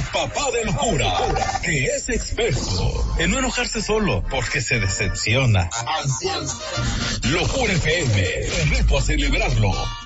papá de locura, que es experto en no enojarse solo porque se decepciona. Locura FM, te reto a celebrarlo